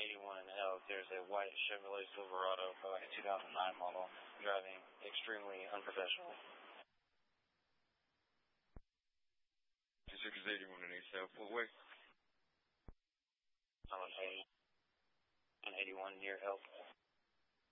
81 in Elk, there's a white Chevrolet Silverado, like a 2009 model, driving extremely unprofessional. 2681 in East Elk, what way? I'm on 81 near Elk.